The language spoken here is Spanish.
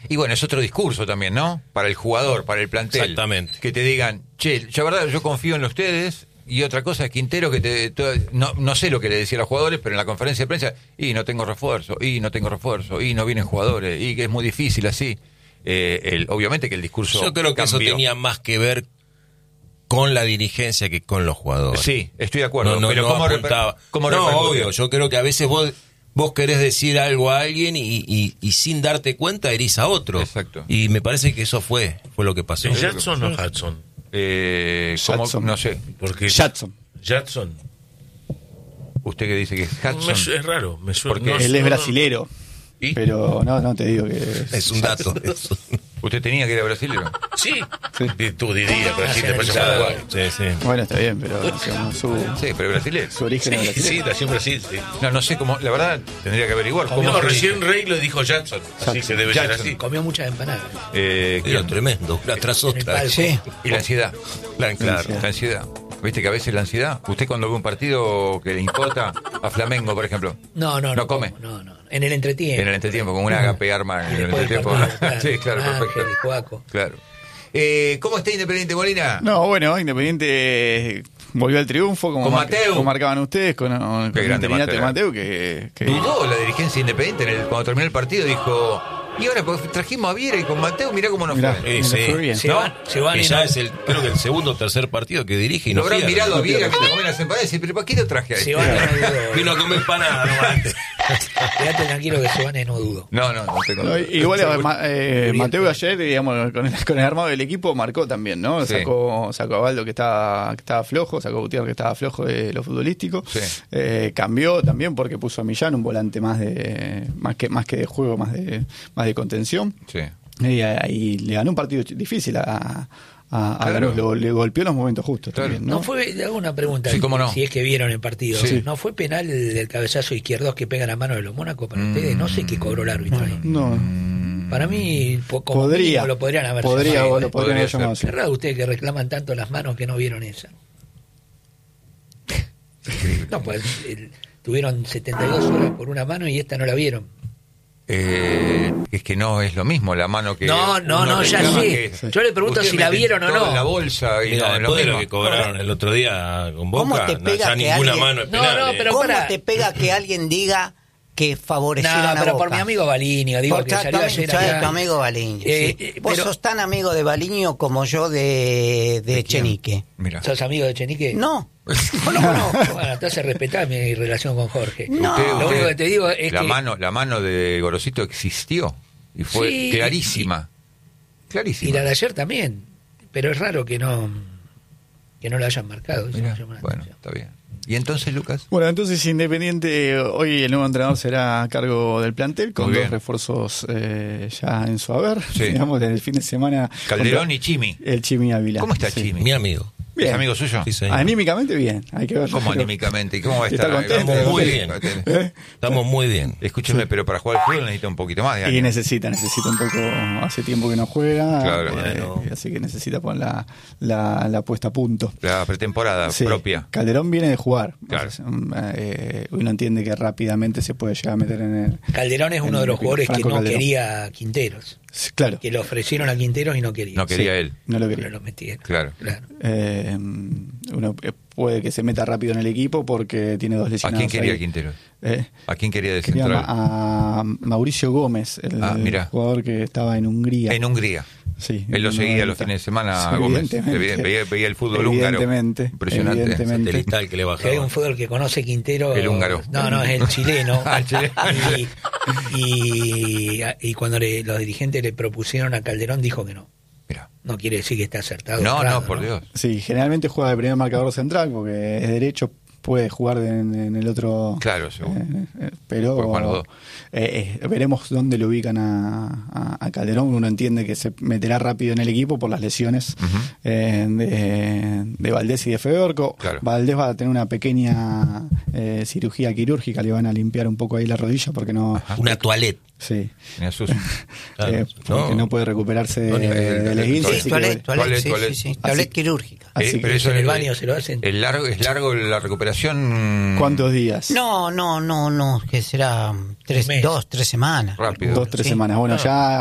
Y bueno, es otro discurso también, ¿no? Para el jugador, para el plantel. Exactamente. Que te digan, che, la verdad, yo confío en ustedes. Y otra cosa es Quintero, que no sé lo que le decía a los jugadores, pero en la conferencia de prensa, y no tengo refuerzo, y no vienen jugadores, y que es muy difícil así. Obviamente que el discurso Yo creo que cambió. eso tenía más que ver con la dirigencia que con los jugadores. Sí, estoy de acuerdo. Pero no apuntaba. ¿cómo no, repercutió? obvio, yo creo que a veces vos querés decir algo a alguien y sin darte cuenta herís a otro. Exacto. Y me parece que eso fue lo que pasó. ¿Es Jackson o Hudson? ¿Cómo? Hudson. No sé. Porque Jackson. Jackson. Usted que dice que es Hudson. Es raro, me suena. Porque Él es brasilero. ¿Y? Pero no te digo que Es un dato. Eso. ¿Usted tenía que ir a brasilero? Sí. Sí. Tú dirías, pero sí te parece Claro, Uruguay. sí. Bueno, está bien, pero digamos, Sí, pero brasilero. su origen es Sí, brasileño. nació en Brasil, sí. No sé cómo, la verdad, tendría que averiguar. ¿Cómo No, se recién dice? Rey lo dijo Jackson. Así Jackson. que debe ser Jackson. así. Comió muchas empanadas. Era ¿Quién? tremendo, una tras otra. Sí. Y la ansiedad. Claro. La ansiedad. ¿Viste que a veces la ansiedad? ¿Usted cuando ve un partido que le importa a Flamengo, por ejemplo? No come. No. En el entretiempo. En el entretiempo, con una agape arma Y en el después del entretiempo. partido, Sí, claro, Ángel perfecto. y Joaco. Claro. ¿Cómo está Independiente, Molina? No, bueno, Independiente volvió al triunfo, como, Con Mateu. como marcaban ustedes, con Qué el grande interinato de Mateu. Mateu, que Dudó la dirigencia Independiente cuando terminó el partido, dijo, y ahora pues, trajimos a Viera y con Mateo, mirá cómo nos mirá, fue. nos Sí. fue bien. Se ¿No? van Que y ya no- es creo que el segundo o tercer partido que dirige y Lo no habrán pierde. mirado a no Viera pierde. que te comen las empanadas y decir, pero ¿para qué lo traje a Se este? van y no dudo. Vino a comer empanada nomás. Quédate tranquilo que se van y no dudo. No tengo No, igual Uriel. Mateu ayer, digamos, con el armado del equipo marcó también, ¿no? Sí. Sacó a Baldo que estaba flojo, sacó a Gutiérrez que estaba flojo de lo futbolístico. Sí. Cambió también porque puso a Millán un volante más que de juego, más de contención. Sí. Y ahí le ganó un partido difícil a Claro. Lanús, le golpeó en los momentos justos Claro. también, ¿no? No fue, le hago una pregunta, Sí, cómo no. si es que vieron el partido. Sí. ¿No fue penal del cabezazo izquierdo que pega la mano de los Mónacos para ustedes? No sé qué cobró el árbitro ahí. No, Para mí, como podría, mínimo lo podrían haber podría llamado. lo podrían podría haber ser. llamado así. Qué raro ustedes que reclaman tanto las manos que no vieron esa. No, pues tuvieron 72 horas por una mano y esta no la vieron. Es que no es lo mismo la mano que... No, uno ya reclama sé. que- Yo le pregunto Ustedes si la meten vieron o todo no. en la bolsa y Mira, no es lo después de lo mismo. que cobraron el otro día con ¿Cómo Boca, te pega ya que ninguna alguien- mano es No, penal. no, pero ¿Cómo para- te pega que alguien diga que favorecieron No, a pero Boca? por mi amigo Baliño, digo Por que salió ayer tu acá. amigo Baliño. Sí. Vos pero- sos tan amigo de Baliño como yo de quién? Chenique. Mira. ¿Sos amigo de Chenique? No. Bueno, entonces respetá mi relación con Jorge. No. Lo único que te digo es la que... mano de Gorosito existió y fue Sí, clarísima. Clarísima. Y la de ayer también. Pero es raro que no la hayan marcado. Eso Mirá, me llama la bueno, atención. está bien. ¿Y entonces, Lucas? Bueno, entonces Independiente, hoy el nuevo entrenador será a cargo del plantel, con Muy dos bien. refuerzos ya en su haber. Sí. Digamos, en el fin de semana. Calderón contra y Chimi. el Chimi Ávila. ¿Cómo está Sí. Chimi? Mi amigo. Bien. ¿Es amigo suyo? Sí, señor. Anímicamente bien, hay que verlo. ¿Cómo anímicamente? ¿Y cómo va a Está estar? contento, Estamos muy contento. bien. Estamos muy bien. Escúcheme, pero para jugar al fútbol necesita un poquito más de Y ánimo. necesita un poco, hace tiempo que no juega, Claro. Bueno. así que necesita poner la puesta a punto. La pretemporada Sí, propia. Calderón viene de jugar. Claro. Uno entiende que rápidamente se puede llegar a meter en el... Calderón es en uno de el los jugadores que Franco no Calderón. quería a Quinteros. Sí, claro, Que le ofrecieron a Quinteros y no quería. No quería Sí. él. no lo Pero quería. lo metieron. Claro. Uno puede que se meta rápido en el equipo porque tiene dos ¿A lesionados. quién quería ahí. Quintero? ¿Eh? ¿A quién quería de Quería central? a Mauricio Gómez, el Mirá. jugador que estaba en Hungría. En Hungría. Sí, Él lo en seguía 90. los fines de semana, Sí, Gómez. evidentemente. Veía el fútbol húngaro. Evidentemente, Impresionante. evidentemente. Satelital que le Que hay bajaba. un fútbol que conoce Quintero. El húngaro. No, es el chileno. Ah, el chileno. Y cuando los dirigentes le propusieron a Calderón, dijo que no. Mira. No quiere decir que está acertado. No, errado, no, por Dios. Sí, generalmente juega de primer marcador central porque es derecho, puede jugar en el otro. Claro, seguro. Pero Puede jugar los dos. veremos dónde lo ubican a Calderón. Uno entiende que se meterá rápido en el equipo por las lesiones de Valdés y de Fedorco. Claro. Valdés va a tener una pequeña cirugía quirúrgica, le van a limpiar un poco ahí la rodilla porque no. Una toilette. Sí. Tenía sus- Claro. Porque no puede recuperarse No, del esguince, Sí, así que Toilet, Toilet, sí, toilet. sí, sí. Así- Toilet quirúrgica. así pero que- eso En el baño se lo hacen. ¿Es largo la recuperación? ¿Cuántos días? No, que será Un mes. 2, 3 semanas. Rápido. 2, 3 Sí. semanas. Bueno, ya